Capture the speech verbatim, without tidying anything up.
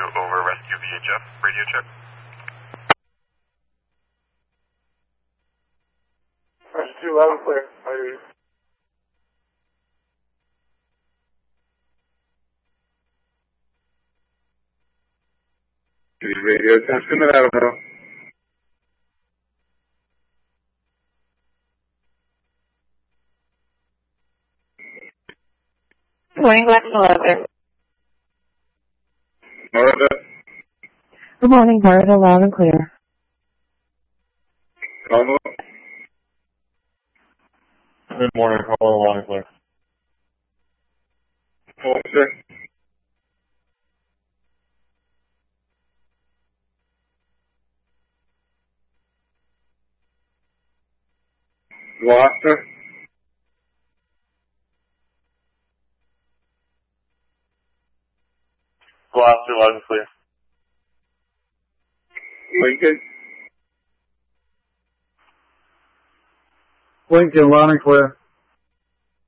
over rescue V H F, radio check. Rescue loud and clear. I hear you. Radio attention at Idaho. Good morning, Black eleven. Florida. Good morning, Florida, loud and clear. Alma. Good morning, Colorado, loud and clear. Holster. Gloucester. Gloucester, loud and clear. Lincoln. Lincoln, loud and clear.